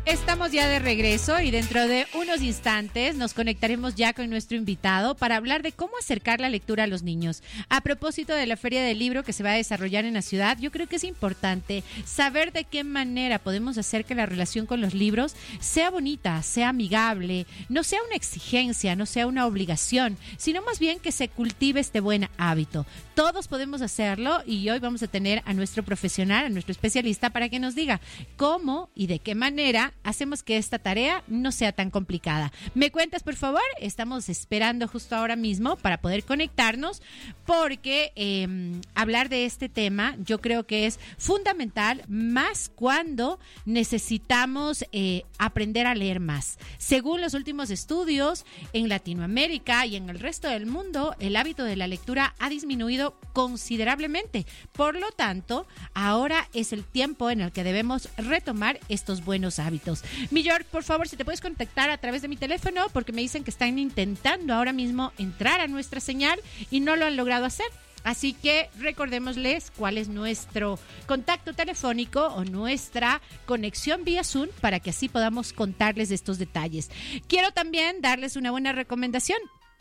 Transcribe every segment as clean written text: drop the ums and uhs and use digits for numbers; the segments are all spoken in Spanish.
Estamos ya de regreso y dentro de unos instantes nos conectaremos ya con nuestro invitado para hablar de cómo acercar la lectura a los niños. A propósito de la Feria del Libro que se va a desarrollar en la ciudad, yo creo que es importante saber de qué manera podemos hacer que la relación con los libros sea bonita, sea amigable, no sea una exigencia, no sea una obligación, sino más bien que se cultive este buen hábito. Todos podemos hacerlo y hoy vamos a tener a nuestro profesional, a nuestro especialista para que nos diga cómo y de qué manera hacemos que esta tarea no sea tan complicada. ¿Me cuentas, por favor? Estamos esperando justo ahora mismo para poder conectarnos porque hablar de este tema yo creo que es fundamental, más cuando necesitamos aprender a leer más. Según los últimos estudios, en Latinoamérica y en el resto del mundo, el hábito de la lectura ha disminuido considerablemente. Por lo tanto, ahora es el tiempo en el que debemos retomar estos buenos hábitos. Millor, por favor, si te puedes contactar a través de mi teléfono, porque me dicen que están intentando ahora mismo entrar a nuestra señal y no lo han logrado hacer. Así que recordémosles cuál es nuestro contacto telefónico o nuestra conexión vía Zoom para que así podamos contarles estos detalles. Quiero también darles una buena recomendación.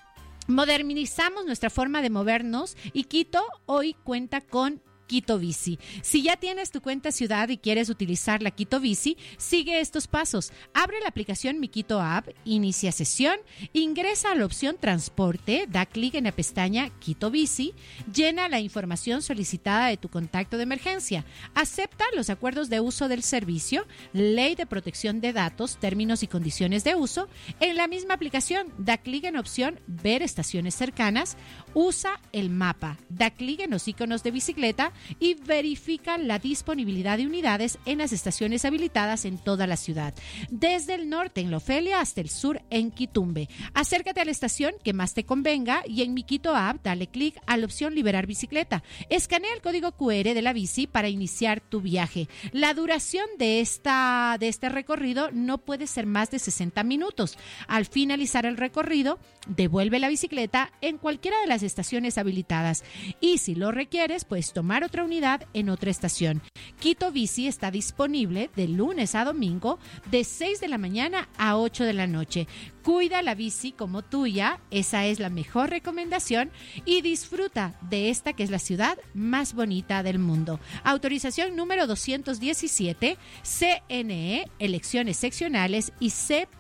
Modernizamos nuestra forma de movernos y Quito hoy cuenta con Quito Bici. Si ya tienes tu cuenta ciudad y quieres utilizar la Quito Bici, sigue estos pasos. Abre la aplicación Mi Quito App, inicia sesión, ingresa a la opción Transporte, da clic en la pestaña Quito Bici, llena la información solicitada de tu contacto de emergencia, acepta los acuerdos de uso del servicio, ley de protección de datos, términos y condiciones de uso. En la misma aplicación, da clic en opción Ver estaciones cercanas, usa el mapa, da clic en los iconos de bicicleta y verifica la disponibilidad de unidades en las estaciones habilitadas en toda la ciudad, desde el norte en La Ofelia hasta el sur en Quitumbe. Acércate a la estación que más te convenga y en Mi Quito App dale clic a la opción Liberar bicicleta. Escanea el código QR de la bici para iniciar tu viaje. La duración de este recorrido no puede ser más de 60 minutos. Al finalizar el recorrido, devuelve la bicicleta en cualquiera de las estaciones habilitadas y si lo requieres, puedes tomar otra unidad en otra estación. Quito Bici está disponible de lunes a domingo de 6 de la mañana a 8 de la noche. Cuida la bici como tuya, esa es la mejor recomendación y disfruta de esta que es la ciudad más bonita del mundo. Autorización número 217, CNE, elecciones seccionales y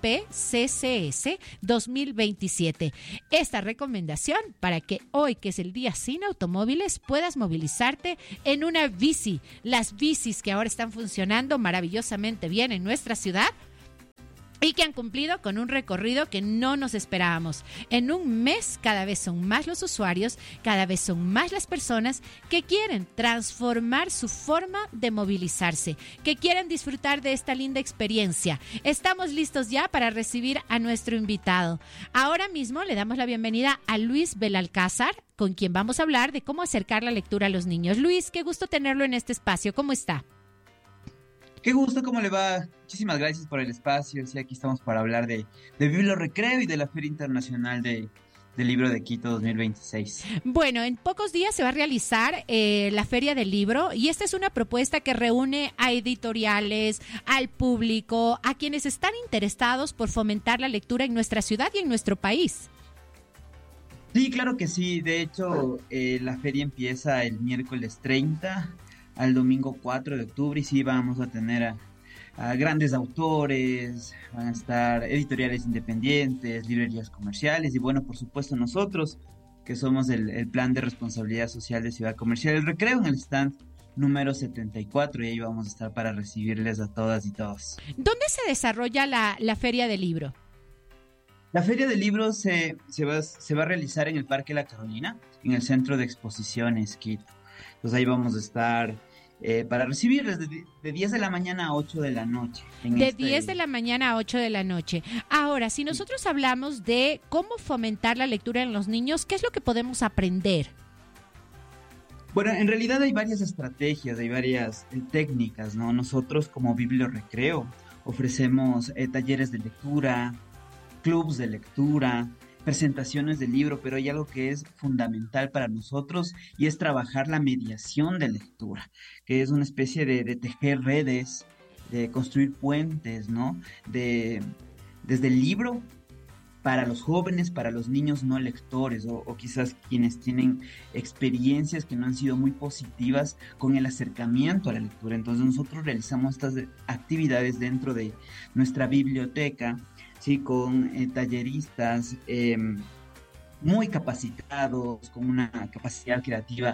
CPCCS 2027. Esta recomendación para que hoy, que es el día sin automóviles, puedas movilizarte en una bici. Las bicis que ahora están funcionando maravillosamente bien en nuestra ciudad y que han cumplido con un recorrido que no nos esperábamos. En un mes cada vez son más los usuarios, cada vez son más las personas que quieren transformar su forma de movilizarse, que quieren disfrutar de esta linda experiencia. Estamos listos ya para recibir a nuestro invitado. Ahora mismo le damos la bienvenida a Luis Belalcázar, con quien vamos a hablar de cómo acercar la lectura a los niños. Luis, qué gusto tenerlo en este espacio. ¿Cómo está? Qué gusto, ¿cómo le va? Muchísimas gracias por el espacio. Sí, aquí estamos para hablar de Biblio Recreo y de la Feria Internacional del Libro de Quito 2026. Bueno, en pocos días se va a realizar la Feria del Libro y esta es una propuesta que reúne a editoriales, al público, a quienes están interesados por fomentar la lectura en nuestra ciudad y en nuestro país. Sí, claro que sí. De hecho, la feria empieza el miércoles 30 al domingo 4 de octubre y sí vamos a tener a grandes autores, van a estar editoriales independientes, librerías comerciales y bueno, por supuesto nosotros que somos el Plan de Responsabilidad Social de Ciudad Comercial El Recreo en el stand número 74 y ahí vamos a estar para recibirles a todas y todos. ¿Dónde se desarrolla la Feria del Libro? La Feria del Libro se va a realizar en el Parque La Carolina, en el Centro de Exposiciones Quito. Entonces ahí vamos a estar para recibirles de 10 de la mañana a 8 de la noche. De 10 de la mañana a 8 de la noche. Ahora, si nosotros hablamos de cómo fomentar la lectura en los niños, ¿qué es lo que podemos aprender? Bueno, en realidad hay varias estrategias, hay varias técnicas, ¿no? Nosotros como Biblio Recreo ofrecemos talleres de lectura, clubs de lectura, presentaciones del libro, pero hay algo que es fundamental para nosotros y es trabajar la mediación de lectura, que es una especie de tejer redes de construir puentes, ¿no? Desde el libro para los jóvenes, para los niños no lectores o quizás quienes tienen experiencias que no han sido muy positivas con el acercamiento a la lectura. Entonces nosotros realizamos estas actividades dentro de nuestra biblioteca, ¿sí? Con talleristas muy capacitados, con una capacidad creativa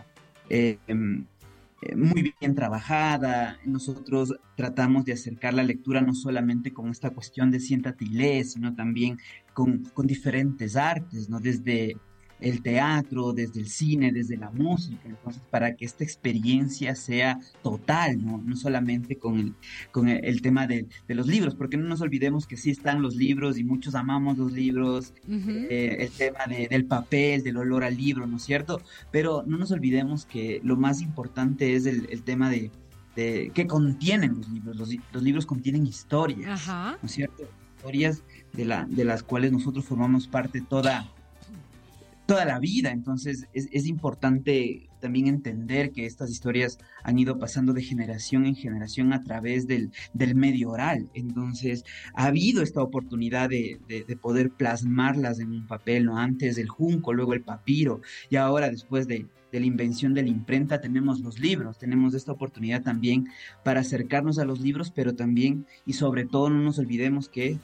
muy bien trabajada. Nosotros tratamos de acercar la lectura no solamente con esta cuestión de siéntate y lee, sino también con diferentes artes, ¿no? Desde el teatro, desde el cine, desde la música. Entonces, para que esta experiencia sea total, ¿no? No solamente con el tema de los libros, porque no nos olvidemos que sí están los libros y muchos amamos los libros, el tema del papel, del olor al libro, ¿no es cierto? Pero no nos olvidemos que lo más importante es el tema de qué contienen los libros. Los libros contienen historias, ¿no es cierto? Historias de las cuales nosotros formamos parte toda la vida. Entonces es importante también entender que estas historias han ido pasando de generación en generación a través del medio oral. Entonces ha habido esta oportunidad de poder plasmarlas en un papel, ¿no? Antes el junco, luego el papiro, y ahora después de la invención de la imprenta tenemos los libros. Tenemos esta oportunidad también para acercarnos a los libros, pero también y sobre todo no nos olvidemos que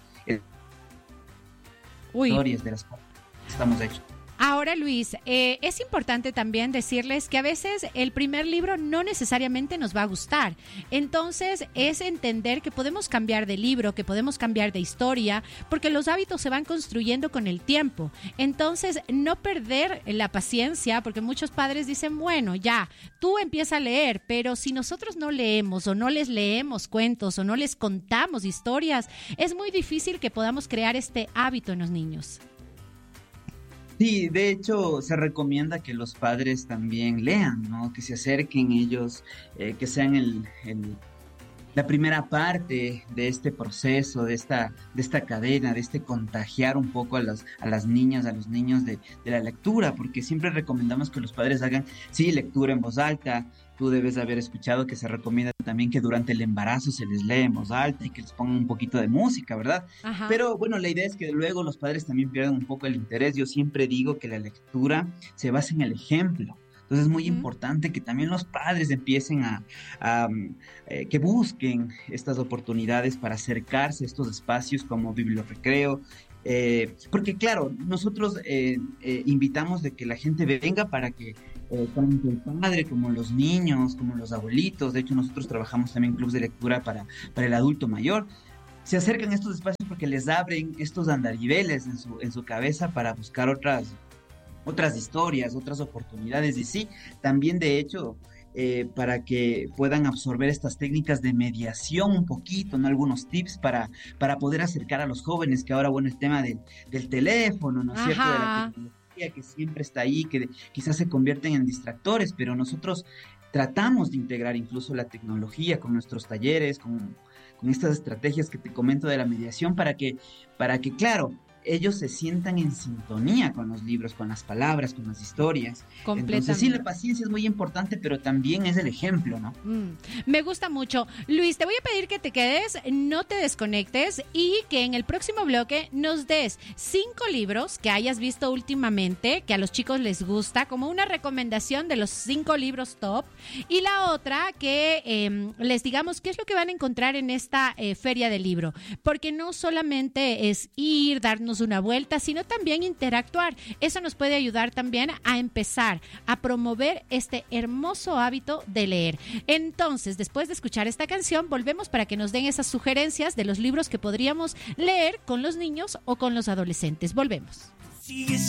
historias de las cuales estamos hechos. Ahora, Luis, es importante también decirles que a veces el primer libro no necesariamente nos va a gustar. Entonces, es entender que podemos cambiar de libro, que podemos cambiar de historia, porque los hábitos se van construyendo con el tiempo. Entonces, no perder la paciencia, porque muchos padres dicen, bueno, ya, tú empieza a leer, pero si nosotros no leemos o no les leemos cuentos o no les contamos historias, es muy difícil que podamos crear este hábito en los niños. Sí, de hecho se recomienda que los padres también lean, ¿no? Que se acerquen ellos, que sean la primera parte de este proceso, de esta cadena, de este contagiar un poco a las niñas, a los niños de la lectura, porque siempre recomendamos que los padres hagan, sí, lectura en voz alta. Tú debes haber escuchado que se recomienda también que durante el embarazo se les lee en voz alta y que les pongan un poquito de música, ¿verdad? Ajá. Pero bueno, la idea es que luego los padres también pierdan un poco el interés. Yo siempre digo que la lectura se basa en el ejemplo. Entonces es muy importante que también los padres empiecen que busquen estas oportunidades para acercarse a estos espacios como bibliorrecreo. Porque claro, nosotros invitamos de que la gente venga para que tanto el padre como los niños, como los abuelitos, de hecho nosotros trabajamos también en clubes de lectura para el adulto mayor, se acercan a estos espacios porque les abren estos andariveles en su cabeza para buscar otras historias, otras oportunidades, y sí, también de hecho para que puedan absorber estas técnicas de mediación un poquito, ¿no? Algunos tips para poder acercar a los jóvenes, que ahora, bueno, el tema del teléfono, ¿no es cierto? De la tecnología que siempre está ahí, que quizás se convierten en distractores, pero nosotros tratamos de integrar incluso la tecnología con nuestros talleres, con estas estrategias que te comento de la mediación, para que claro, ellos se sientan en sintonía con los libros, con las palabras, con las historias. Entonces sí, la paciencia es muy importante, pero también es el ejemplo, ¿no? Me gusta mucho. Luis, te voy a pedir que te quedes, no te desconectes y que en el próximo bloque nos des 5 libros que hayas visto últimamente, que a los chicos les gusta, como una recomendación de los 5 libros top, y la otra que les digamos qué es lo que van a encontrar en esta feria del libro, porque no solamente es ir, darnos una vuelta, sino también interactuar. Eso nos puede ayudar también a empezar a promover este hermoso hábito de leer. Entonces, después de escuchar esta canción, volvemos para que nos den esas sugerencias de los libros que podríamos leer con los niños o con los adolescentes. Volvemos.